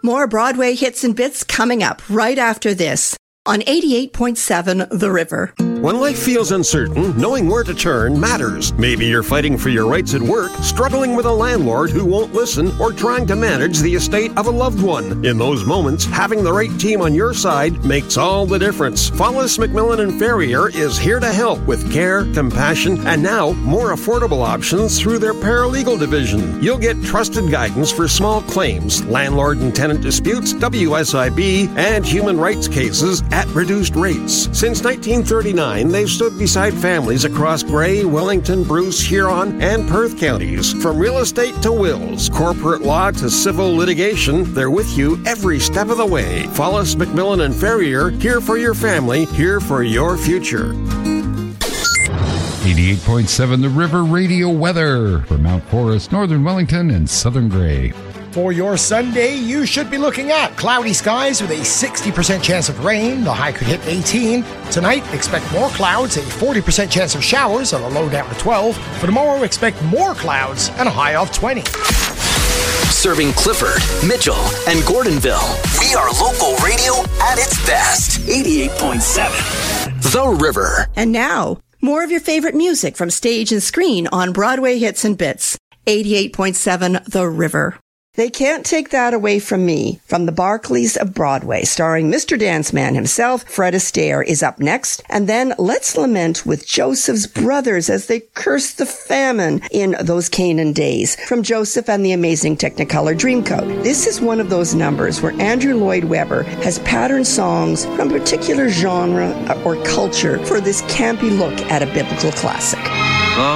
More Broadway hits and bits coming up right after this on 88.7 The River. When life feels uncertain, knowing where to turn matters. Maybe you're fighting for your rights at work, struggling with a landlord who won't listen, or trying to manage the estate of a loved one. In those moments, having the right team on your side makes all the difference. Follis McMillan and Ferrier is here to help with care, compassion, and now more affordable options through their paralegal division. You'll get trusted guidance for small claims, landlord and tenant disputes, WSIB, and human rights cases at reduced rates. Since 1939, they've stood beside families across Grey, Wellington, Bruce, Huron, and Perth counties. From real estate to wills, corporate law to civil litigation, they're with you every step of the way. Follis McMillan and Ferrier, here for your family, here for your future. 88.7 The River Radio weather for Mount Forest, Northern Wellington, and Southern Grey. For your Sunday, you should be looking at cloudy skies with a 60% chance of rain. The high could hit 18. Tonight, expect more clouds, a 40% chance of showers on a low down to 12. For tomorrow, expect more clouds and a high of 20. Serving Clifford, Mitchell, and Gordonville. We are local radio at its best. 88.7 The River. And now, more of your favorite music from stage and screen on Broadway Hits and Bits. 88.7 The River. They Can't Take That Away From Me, from the Barclays of Broadway, starring Mr. Dance Man himself. Fred Astaire is up next. And then Let's Lament with Joseph's brothers as they curse the famine in those Canaan days, from Joseph and the Amazing Technicolor Dreamcoat. This is one of those numbers where Andrew Lloyd Webber has patterned songs from a particular genre or culture for this campy look at a biblical classic.